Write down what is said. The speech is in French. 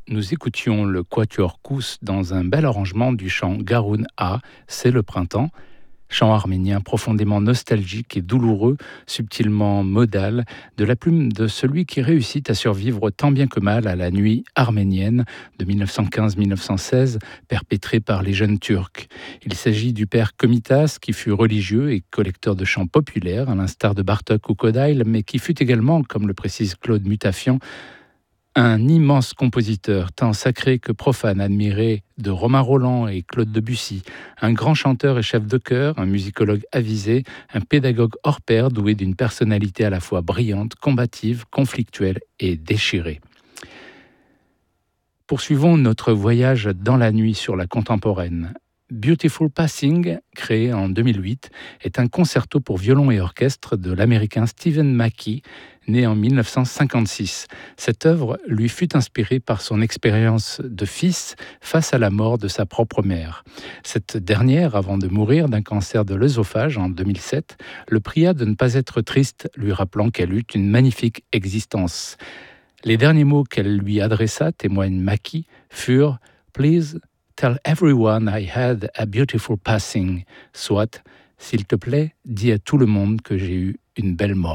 nous écoutions le Quatuor Kous dans un bel arrangement du chant Garoun A, c'est le printemps, chant arménien profondément nostalgique et douloureux, subtilement modal, de la plume de celui qui réussit à survivre tant bien que mal à la nuit arménienne de 1915-1916, perpétrée par les jeunes Turcs. Il s'agit du père Komitas, qui fut religieux et collecteur de chants populaires, à l'instar de Bartók ou Kodály, mais qui fut également, comme le précise Claude Mutafian, un immense compositeur, tant sacré que profane, admiré de Romain Rolland et Claude Debussy, un grand chanteur et chef de chœur, un musicologue avisé, un pédagogue hors pair doué d'une personnalité à la fois brillante, combative, conflictuelle et déchirée. Poursuivons notre voyage dans la nuit sur la contemporaine. Beautiful Passing, créé en 2008, est un concerto pour violon et orchestre de l'américain Stephen Mackey, né en 1956. Cette œuvre lui fut inspirée par son expérience de fils face à la mort de sa propre mère. Cette dernière, avant de mourir d'un cancer de l'œsophage en 2007, le pria de ne pas être triste, lui rappelant qu'elle eut une magnifique existence. Les derniers mots qu'elle lui adressa, témoigne Mackey, furent « Please tell everyone I had a beautiful passing », soit « S'il te plaît, dis à tout le monde que j'ai eu une belle mort ».